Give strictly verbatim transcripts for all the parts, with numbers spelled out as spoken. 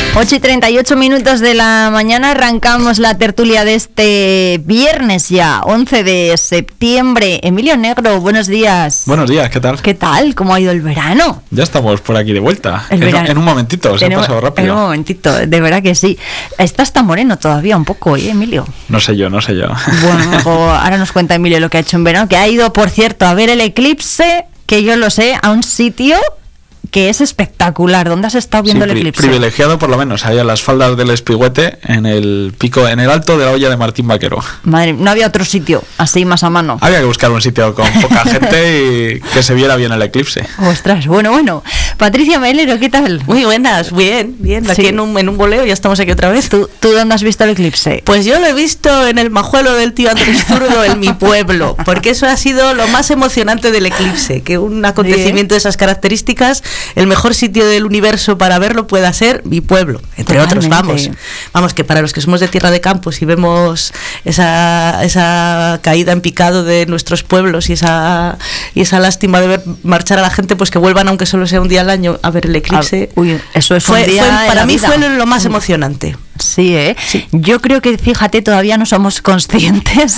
ocho y treinta y ocho minutos de la mañana arrancamos la tertulia de este viernes ya, once de septiembre. Emilio Negro, buenos días. Buenos días, ¿qué tal? ¿Qué tal? ¿Cómo ha ido el verano? Ya estamos por aquí de vuelta. El en, verano. en un momentito, se ha Tenemos, pasado rápido. En un momentito, de verdad que sí. Estás tan moreno todavía un poco, ¿eh, Emilio? No sé yo, no sé yo. Bueno, luego, ahora nos cuenta Emilio lo que ha hecho en verano, que ha ido, por cierto, a ver el eclipse, que yo lo sé, a un sitio que es espectacular. ¿Dónde has estado viendo sí, el pri- eclipse? Privilegiado por lo menos, ahí a las faldas del Espigüete, en el pico, en el alto de la olla de Martín Vaquero. Madre, no había otro sitio así más a mano. Había que buscar un sitio con poca gente y que se viera bien el eclipse. Ostras, bueno, bueno. Patricia Melero, ¿qué tal? Muy buenas, bien, bien. Aquí Sí. en un, en un voleo, ya estamos aquí otra vez. ¿Tú, ¿Tú dónde has visto el eclipse? Pues yo lo he visto en el Majuelo del tío Andrés Zurdo, en mi pueblo, porque eso ha sido lo más emocionante del eclipse, que un acontecimiento de esas características, el mejor sitio del universo para verlo pueda ser mi pueblo, entre Totalmente. otros, vamos. Vamos, que para los que somos de tierra de campos y vemos esa, esa caída en picado de nuestros pueblos y esa, y esa lástima de ver marchar a la gente, pues que vuelvan, aunque solo sea un día al año, a ver el eclipse. Ah, uy, eso es fue, un día fue- en para la mí vida. fue lo más emocionante. Sí, ¿eh? Sí. Yo creo que, fíjate, todavía no somos conscientes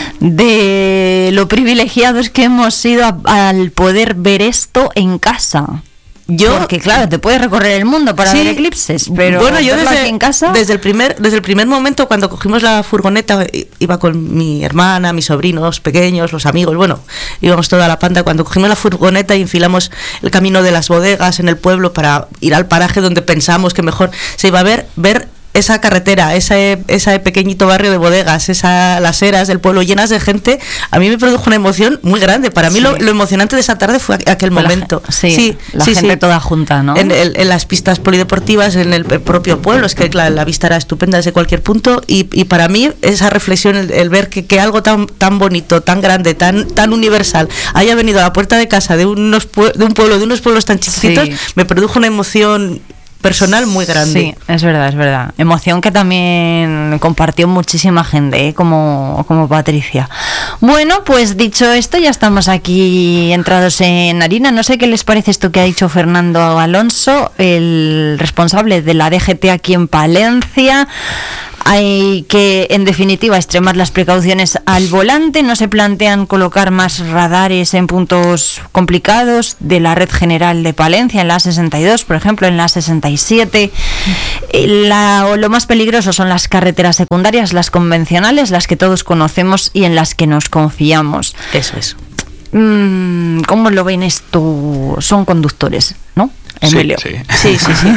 de lo privilegiados que hemos sido a- al poder ver esto en casa. Yo, Porque claro, te puedes recorrer el mundo para Sí. ver eclipses, pero bueno, yo verlo desde, aquí en casa, desde el primer desde el primer momento, cuando cogimos la furgoneta, i- iba con mi hermana, mis sobrinos pequeños, los amigos, bueno, íbamos toda la panda. Cuando cogimos la furgoneta y enfilamos el camino de las bodegas en el pueblo para ir al paraje donde pensamos que mejor se iba a ver ver esa carretera, ese, ese pequeñito barrio de bodegas, esa, las eras del pueblo llenas de gente, a mí me produjo una emoción muy grande. Para mí Sí. lo, lo emocionante de esa tarde fue aquel Fue la momento. gen- sí, la gente toda junta, ¿no? En, el- en las pistas polideportivas, en el propio pueblo, es que la, la vista era estupenda desde cualquier punto, y, y para mí esa reflexión, el, el ver que, que algo tan tan bonito, tan grande, tan tan universal haya venido a la puerta de casa de unos pue- de un pueblo, de unos pueblos tan chiquititos, Sí. me produjo una emoción personal muy grande. Sí, es verdad, es verdad. Emoción que también compartió muchísima gente, ¿eh? como, como Patricia. Bueno, pues dicho esto, ya estamos aquí entrados en harina. No sé qué les parece esto que ha dicho Fernando Alonso, el responsable de la D G T aquí en Palencia. Hay que, en definitiva, extremar las precauciones al volante. No se plantean colocar más radares en puntos complicados de la red general de Palencia, en la A sesenta y dos, por ejemplo, en la A sesenta y siete. La, o lo más peligroso son las carreteras secundarias, las convencionales, las que todos conocemos y en las que nos confiamos. Eso es. Mm, ¿Cómo lo ven esto? Son conductores, ¿no, Emilio? Sí, Sí, sí. sí, sí.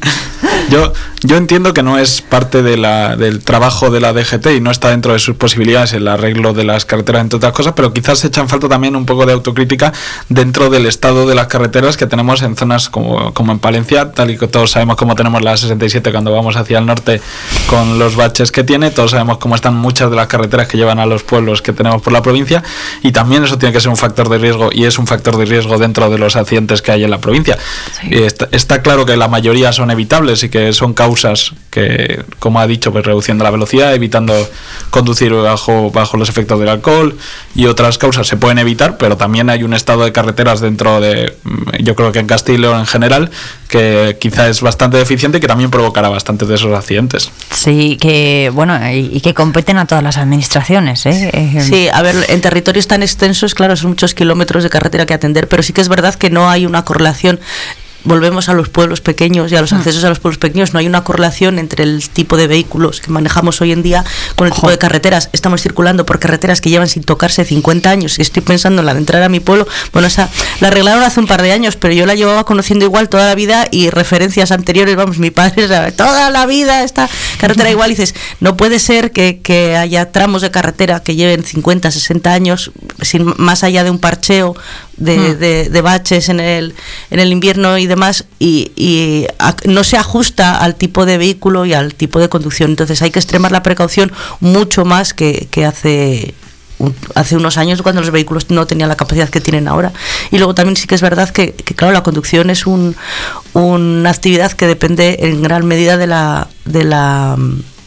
Yo, yo entiendo que no es parte de la, del trabajo de la D G T y no está dentro de sus posibilidades el arreglo de las carreteras, entre otras cosas, pero quizás se echan falta también un poco de autocrítica dentro del estado de las carreteras que tenemos en zonas como, como en Palencia, tal y que todos sabemos cómo tenemos la A sesenta y siete cuando vamos hacia el norte con los baches que tiene, todos sabemos cómo están muchas de las carreteras que llevan a los pueblos que tenemos por la provincia, y también eso tiene que ser un factor de riesgo, y es un factor de riesgo dentro de los accidentes que hay en la provincia. Sí. Eh, Está, está claro que la mayoría son evitables y que son causas que, como ha dicho, pues reduciendo la velocidad, evitando conducir bajo, bajo los efectos del alcohol, y otras causas se pueden evitar, pero también hay un estado de carreteras dentro de, yo creo que en Castilla y León en general, que quizá es bastante deficiente y que también provocará bastantes de esos accidentes. Sí, que bueno, y, y que competen a todas las administraciones, ¿eh? Eh, Sí, a ver, en territorios tan extensos, claro, son muchos kilómetros de carretera que atender, pero sí que es verdad que no hay una correlación. Volvemos a los pueblos pequeños y a los accesos a los pueblos pequeños. No hay una correlación entre el tipo de vehículos que manejamos hoy en día con el Ojo. tipo de carreteras. Estamos circulando por carreteras que llevan sin tocarse cincuenta años. Y estoy pensando en la de entrar a mi pueblo. Bueno, esa la arreglaron hace un par de años, pero yo la llevaba conociendo igual toda la vida, y referencias anteriores, vamos, mi padre sabe, toda la vida esta carretera igual. Y dices, no puede ser que, que haya tramos de carretera que lleven cincuenta, sesenta años sin más allá de un parcheo de, Mm. de, de baches en el, en el invierno y demás, y, y a- no se ajusta al tipo de vehículo y al tipo de conducción. Entonces hay que extremar la precaución mucho más que, que hace un- hace unos años, cuando los vehículos no tenían la capacidad que tienen ahora. Y luego también sí que es verdad que, que claro, la conducción es un, una actividad que depende en gran medida de la de la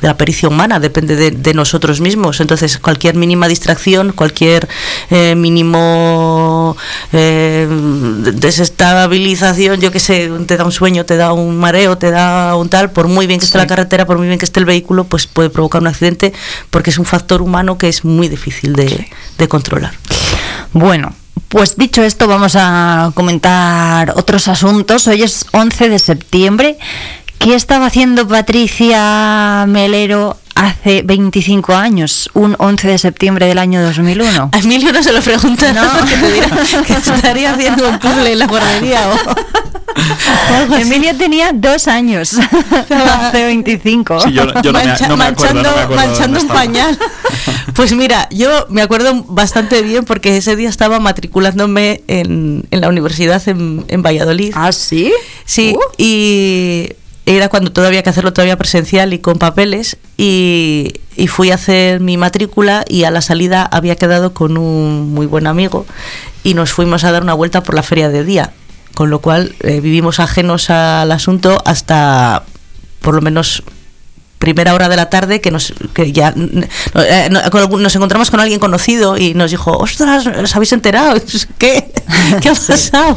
de la pericia humana, depende de, de nosotros mismos. Entonces cualquier mínima distracción, cualquier eh, mínimo eh, desestabilización, yo qué sé, te da un sueño, te da un mareo, te da un tal, por muy bien que esté sí. la carretera, por muy bien que esté el vehículo, pues puede provocar un accidente, porque es un factor humano que es muy difícil de, sí. de controlar. Bueno, pues dicho esto, vamos a comentar otros asuntos. Hoy es once de septiembre. ¿Qué estaba haciendo Patricia Melero hace veinticinco años, un once de septiembre del año dos mil uno? A Emilio no se lo pregunta, ¿no? Porque te dirá que estaría haciendo un puzzle en la guardería o, o algo así. Emilio tenía dos años, hace veinticinco. Sí, yo, yo no, Mancha, me, no me acuerdo, manchando, no me acuerdo manchando un pañal. Pues mira, yo me acuerdo bastante bien porque ese día estaba matriculándome en, en la universidad en, en Valladolid. ¿Ah, sí? Sí, uh. y era cuando todavía había que hacerlo todavía presencial y con papeles, y, y fui a hacer mi matrícula, y a la salida había quedado con un muy buen amigo y nos fuimos a dar una vuelta por la feria de día, con lo cual eh, vivimos ajenos al asunto hasta por lo menos primera hora de la tarde, que nos que ya eh, nos encontramos con alguien conocido y nos dijo: ostras, ¿os habéis enterado? ¿Qué? ¿Qué ha pasado?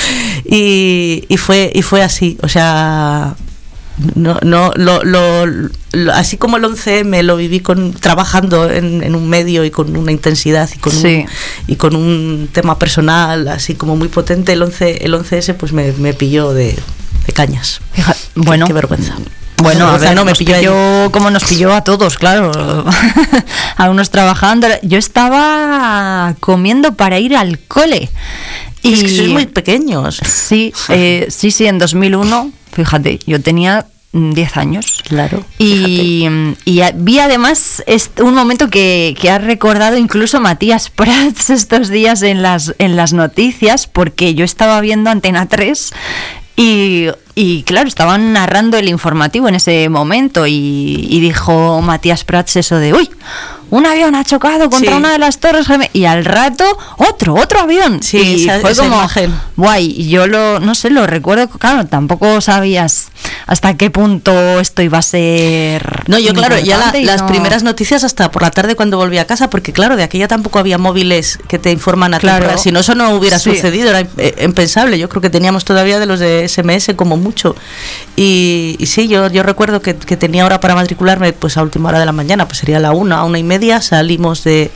y, y fue y fue así, o sea, no no lo, lo, lo así como el once eme lo viví con trabajando en, en un medio y con una intensidad y con sí. un, y con un tema personal así como muy potente. El once el once ese pues me, me pilló de, de cañas. Fija, bueno, qué, qué vergüenza. Bueno, a ver, no me pilló, pilló como nos pilló a todos, claro. A unos trabajando. Yo estaba comiendo para ir al cole. Y es que sois muy pequeños. Sí, eh, sí, sí, en dos mil uno, fíjate, yo tenía diez años. Claro. Y, y vi además este, un momento que, que ha recordado incluso Matías Prats estos días en las, en las noticias, porque yo estaba viendo Antena tres. Y, y claro, estaban narrando el informativo en ese momento y, y dijo Matías Prats eso de: uy, un avión ha chocado contra sí. una de las torres gemelas, y al rato otro, otro avión. Sí, y esa, fue esa como imagen. Guay, y yo lo, no sé, lo recuerdo, claro, tampoco sabías hasta qué punto esto iba a ser. No, yo claro, ya la, las no... primeras noticias hasta por la tarde cuando volví a casa, porque claro, de aquella tampoco había móviles que te informan a claro. tiempo. Si no, eso no hubiera sí. sucedido, era impensable. Yo creo que teníamos todavía de los de ese eme ese como mucho. Y, y sí, yo, yo recuerdo que, que tenía hora para matricularme pues a última hora de la mañana, pues sería la una, a una y media, salimos de,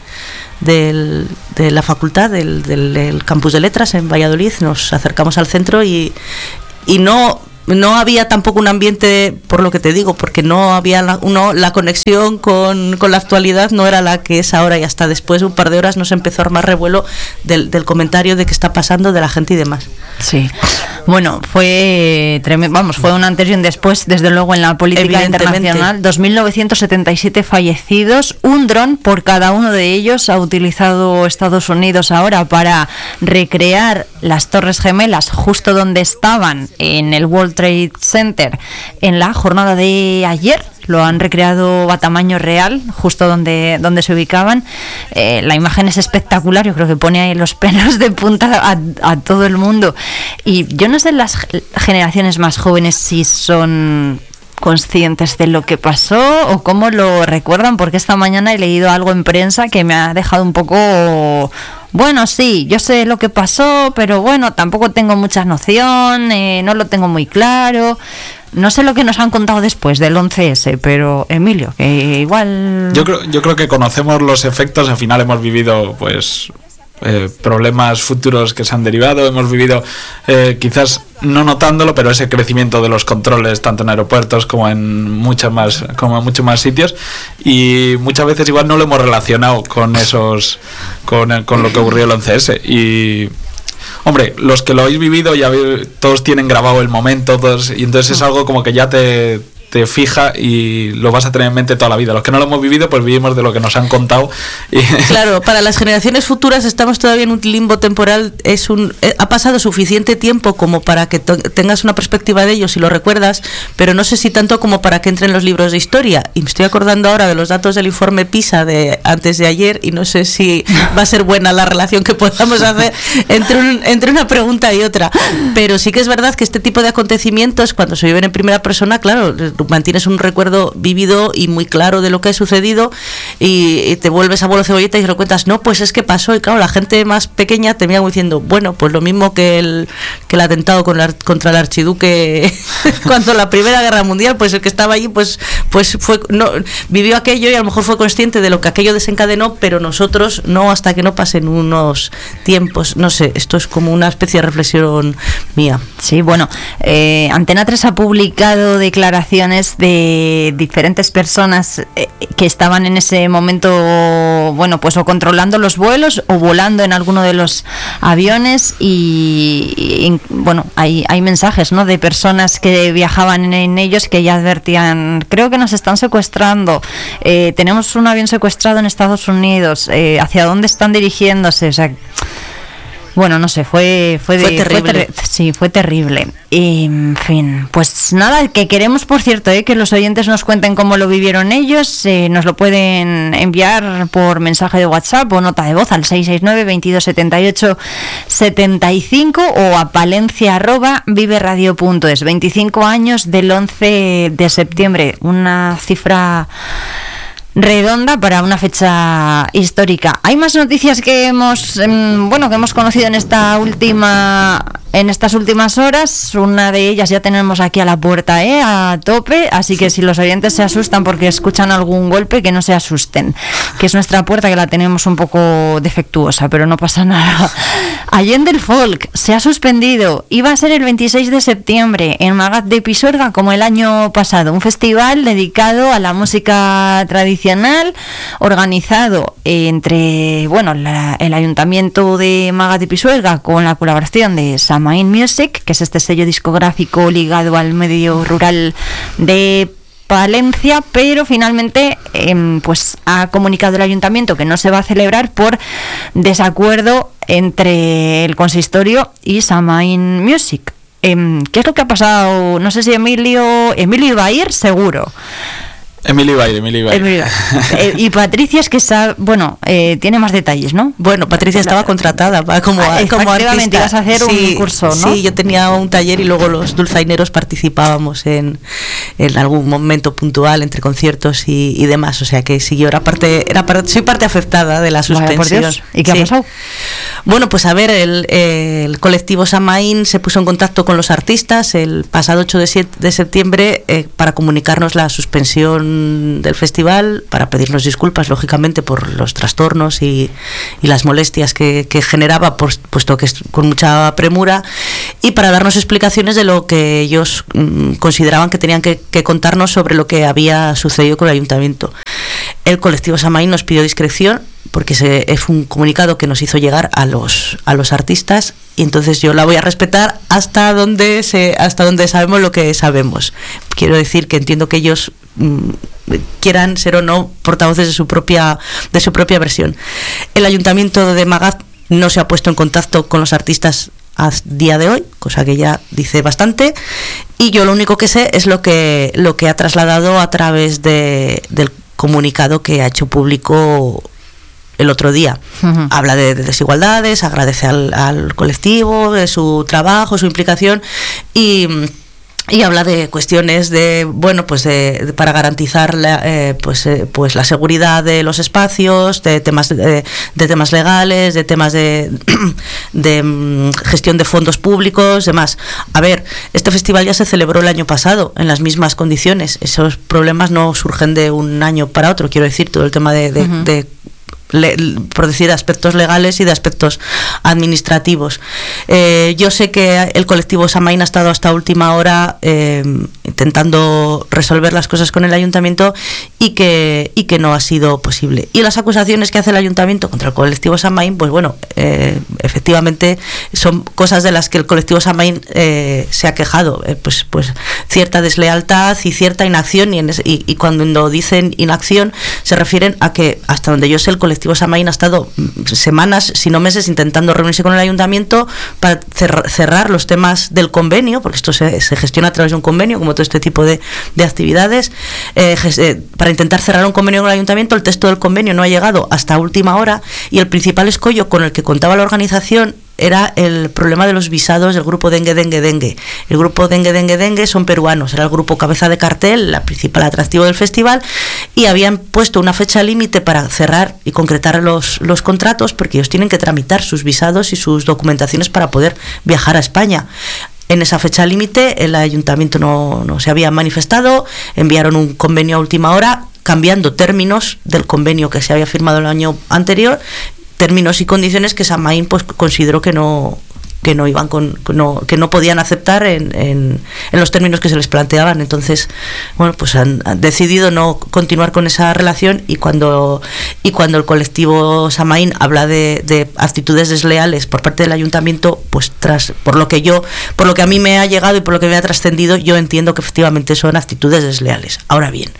del, de la facultad, del, del, del campus de letras en Valladolid, nos acercamos al centro y, y no... No había tampoco un ambiente, por lo que te digo, porque no había la, uno, la conexión con, con la actualidad no era la que es ahora, y hasta después de un par de horas nos empezó a armar revuelo del, del comentario de qué está pasando, de la gente y demás. Sí, bueno, fue tremendo, vamos, fue un antes y un después, desde luego, en la política internacional. dos mil novecientos setenta y siete fallecidos, un dron por cada uno de ellos ha utilizado Estados Unidos ahora para recrear las Torres Gemelas justo donde estaban en el World Trade Center en la jornada de ayer. Lo han recreado a tamaño real, justo donde, donde se ubicaban. Eh, la imagen es espectacular, yo creo que pone ahí los pelos de punta a, a todo el mundo. Y yo no sé las generaciones más jóvenes si son conscientes de lo que pasó o cómo lo recuerdan, porque esta mañana he leído algo en prensa que me ha dejado un poco... Bueno, sí, yo sé lo que pasó, pero bueno, tampoco tengo mucha noción, eh, no lo tengo muy claro. No sé lo que nos han contado después del once ese, pero Emilio, que igual... Yo creo, yo creo que conocemos los efectos, al final hemos vivido pues eh, problemas futuros que se han derivado, hemos vivido eh, quizás no notándolo, pero ese crecimiento de los controles tanto en aeropuertos como en muchas más, como en muchos más sitios, y muchas veces igual no lo hemos relacionado con esos, con, con lo que ocurrió el once ese. Y hombre, los que lo habéis vivido ya todos tienen grabado el momento, todos, y entonces es algo como que ya te, te fija y lo vas a tener en mente toda la vida. Los que no lo hemos vivido, pues vivimos de lo que nos han contado. Y claro, para las generaciones futuras estamos todavía en un limbo temporal. Es un eh, ha pasado suficiente tiempo como para que to- tengas una perspectiva de ellos y lo recuerdas, pero no sé si tanto como para que entren los libros de historia. Y me estoy acordando ahora de los datos del informe PISA de antes de ayer, y no sé si va a ser buena la relación que podamos hacer entre, un, entre una pregunta y otra. Pero sí que es verdad que este tipo de acontecimientos, cuando se viven en primera persona, claro, mantienes un recuerdo vivido y muy claro de lo que ha sucedido y, y te vuelves abuelo cebolleta y te lo cuentas, no, pues es que pasó, y claro, la gente más pequeña te mira diciendo, bueno, pues lo mismo que el, que el atentado con la, contra el archiduque cuando la Primera Guerra Mundial, pues el que estaba allí pues, pues fue, no, vivió aquello y a lo mejor fue consciente de lo que aquello desencadenó, pero nosotros no, hasta que no pasen unos tiempos, no sé, esto es como una especie de reflexión mía. Sí, bueno, eh, Antena tres ha publicado declaraciones de diferentes personas eh, que estaban en ese momento, bueno, pues o controlando los vuelos o volando en alguno de los aviones y, y bueno, hay, hay mensajes, ¿no?, de personas que viajaban en, en ellos que ya advertían, creo que nos están secuestrando, eh, tenemos un avión secuestrado en Estados Unidos, eh, ¿hacia dónde están dirigiéndose? O sea, bueno, no sé, fue fue, de, fue terrible. Fue ter- sí, fue terrible. Y, en fin, pues nada, que queremos, por cierto, eh, que los oyentes nos cuenten cómo lo vivieron ellos. Eh, nos lo pueden enviar por mensaje de WhatsApp o nota de voz al seis seis nueve, veintidós setenta y ocho setenta y cinco o a palencia arroba viveradio punto es. veinticinco años del once de septiembre, una cifra redonda para una fecha histórica. Hay más noticias que hemos mm, bueno que hemos conocido en esta última en estas últimas horas. Una de ellas ya tenemos aquí a la puerta, ¿eh?, a tope, así que si los oyentes se asustan porque escuchan algún golpe, que no se asusten, que es nuestra puerta, que la tenemos un poco defectuosa, pero no pasa nada. Allende el Folk se ha suspendido. Iba a ser el veintiséis de septiembre en Magat de Pisuerga, como el año pasado, un festival dedicado a la música tradicional, organizado entre, bueno, la, el Ayuntamiento de Magat de Pisuerga con la colaboración de Samain Music, que es este sello discográfico ligado al medio rural de Palencia, pero finalmente eh, pues ha comunicado el ayuntamiento que no se va a celebrar por desacuerdo entre el consistorio y Samain Music. Eh, ¿Qué es lo que ha pasado? No sé si Emilio Emilio iba a ir, seguro. Emilio Ibair, Emilio Ibair. Emilio Ibair. Eh, y Patricia es que está, bueno, eh, tiene más detalles, ¿no? Bueno, Patricia estaba contratada para como, ah, como efectivamente, artista. ibas a hacer sí, un curso, ¿no? Sí, yo tenía un taller y luego los dulzaineros participábamos en, en algún momento puntual entre conciertos y, y demás, o sea que sí, yo era parte, era parte, soy parte afectada de la suspensión. Vaya, por Dios. ¿Y qué sí. ha pasado? Bueno, pues a ver, el, el colectivo Samain se puso en contacto con los artistas el pasado ocho de septiembre eh, para comunicarnos la suspensión del festival, para pedirnos disculpas, lógicamente, por los trastornos y, y las molestias que, que generaba, por, puesto que es con mucha premura, y para darnos explicaciones de lo que ellos mmm, consideraban que tenían que, que contarnos sobre lo que había sucedido con el ayuntamiento. El colectivo Samain nos pidió discreción, porque se, es un comunicado que nos hizo llegar a los a los artistas, y entonces yo la voy a respetar hasta donde se hasta donde sabemos lo que sabemos. Quiero decir que entiendo que ellos mmm, quieran ser o no portavoces de su propia de su propia versión. El ayuntamiento de Magat no se ha puesto en contacto con los artistas a día de hoy, cosa que ya dice bastante, y yo lo único que sé es lo que lo que ha trasladado a través de, del comunicado que ha hecho público el otro día. Uh-huh. Habla de, de desigualdades, agradece al, al colectivo de su trabajo, su implicación, y y habla de cuestiones de, bueno, pues de, de para garantizar la, eh, pues eh, pues la seguridad de los espacios, de temas de, de temas legales, de temas de, de um, gestión de fondos públicos, demás. A ver, este festival ya se celebró el año pasado en las mismas condiciones. Esos problemas no surgen de un año para otro, quiero decir, todo el tema de, de, uh-huh. de Le, por decir, aspectos legales y de aspectos administrativos. Eh, yo sé que el colectivo Samain ha estado hasta última hora eh, intentando resolver las cosas con el ayuntamiento y que, y que no ha sido posible. Y las acusaciones que hace el ayuntamiento contra el colectivo Samain, pues bueno, eh, efectivamente son cosas de las que el colectivo Samain eh, se ha quejado, eh, pues, pues cierta deslealtad y cierta inacción, y, en ese, y, y cuando dicen inacción se refieren a que, hasta donde yo sé, el colectivo Samain ha estado semanas, si no meses, intentando reunirse con el ayuntamiento para cerrar, cerrar los temas del convenio, porque esto se, se gestiona a través de un convenio, como todo este tipo de, de actividades, eh, eh, para intentar cerrar un convenio con el ayuntamiento. El texto del convenio no ha llegado hasta última hora, y el principal escollo con el que contaba la organización era el problema de los visados del grupo Dengue Dengue Dengue. El grupo Dengue Dengue Dengue son peruanos, era el grupo cabeza de cartel, la principal atractivo del festival, y habían puesto una fecha límite para cerrar y concretar los, los contratos, porque ellos tienen que tramitar sus visados y sus documentaciones para poder viajar a España. En esa fecha límite el ayuntamiento no, no se había manifestado, enviaron un convenio a última hora, cambiando términos del convenio que se había firmado el año anterior, términos y condiciones que Samaín pues consideró que no que no iban con, no, que no podían aceptar en, en, en los términos que se les planteaban. Entonces, bueno, pues han, han decidido no continuar con esa relación, y cuando y cuando el colectivo Samaín habla de, de actitudes desleales por parte del ayuntamiento, pues tras por lo que yo, por lo que a mí me ha llegado y por lo que me ha trascendido, yo entiendo que efectivamente son actitudes desleales. Ahora bien,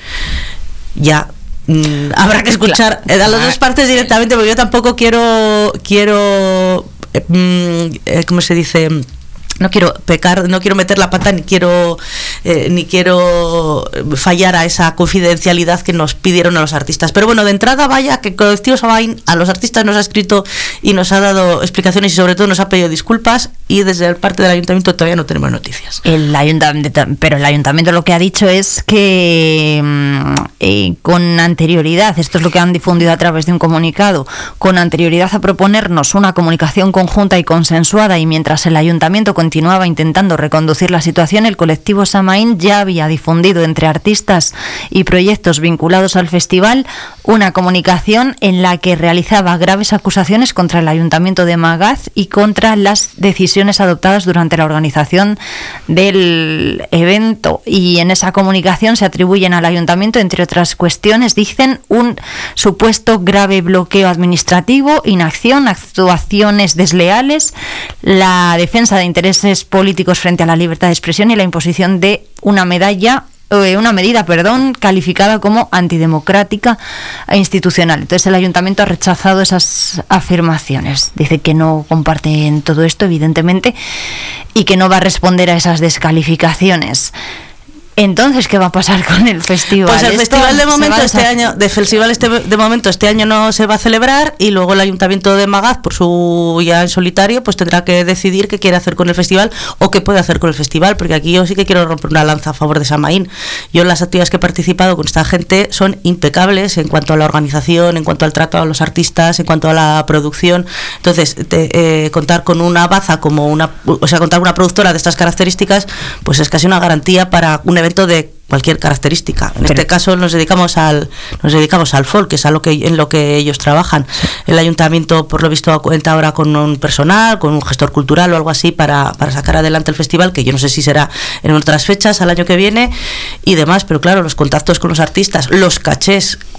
ya mmm, habrá que escuchar a las dos partes directamente, porque yo tampoco quiero quiero eh, ¿cómo se dice? No quiero pecar, no quiero meter la pata, ni quiero eh, ni quiero fallar a esa confidencialidad que nos pidieron a los artistas. Pero bueno, de entrada, vaya que el colectivo Samaín a los artistas nos ha escrito y nos ha dado explicaciones, y sobre todo nos ha pedido disculpas, y desde el parte del ayuntamiento todavía no tenemos noticias. El ayuntamiento, pero el ayuntamiento lo que ha dicho es que eh, con anterioridad, esto es lo que han difundido a través de un comunicado, con anterioridad a proponernos una comunicación conjunta y consensuada, y mientras el ayuntamiento continuaba intentando reconducir la situación, el colectivo Samaín ya había difundido entre artistas y proyectos vinculados al festival una comunicación en la que realizaba graves acusaciones contra el ayuntamiento de Magaz y contra las decisiones adoptadas durante la organización del evento. Y en esa comunicación se atribuyen al ayuntamiento, entre otras cuestiones, dicen, un supuesto grave bloqueo administrativo, inacción, actuaciones desleales, la defensa de intereses políticos frente a la libertad de expresión y la imposición de una medalla eh, una medida, perdón, calificada como antidemocrática e institucional. Entonces el ayuntamiento ha rechazado esas afirmaciones. Dice que no comparte en todo esto, evidentemente, y que no va a responder a esas descalificaciones. Entonces, ¿qué va a pasar con el festival? Pues el festival de momento este año, de festival este de momento este año no se va a celebrar, y luego el ayuntamiento de Magaz, por su ya en solitario, pues tendrá que decidir qué quiere hacer con el festival o qué puede hacer con el festival, porque aquí yo sí que quiero romper una lanza a favor de Samaín. Yo las actividades que he participado con esta gente son impecables en cuanto a la organización, en cuanto al trato a los artistas, en cuanto a la producción. Entonces, te, eh, contar con una baza como una, o sea, contar con una productora de estas características, pues es casi una garantía para un evento de cualquier característica. En Pero, este caso nos dedicamos al nos dedicamos al folk, que es a lo que en lo que ellos trabajan. El ayuntamiento, por lo visto, cuenta ahora con un personal, con un gestor cultural o algo así para, para sacar adelante el festival, que yo no sé si será en otras fechas al año que viene y demás, pero claro, los contactos con los artistas, los cachés